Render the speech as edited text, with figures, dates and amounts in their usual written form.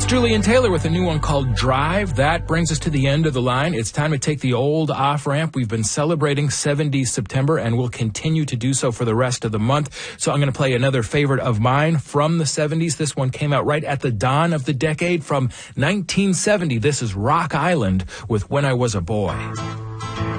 Julian Taylor with a new one called Drive. That brings us to the end of the line. It's time to take the old off-ramp. We've been celebrating 70s September, and we'll continue to do so for the rest of the month. So I'm going to play another favorite of mine from the 70s. This one came out right at the dawn of the decade from 1970. This is Rock Island with When I Was a Boy.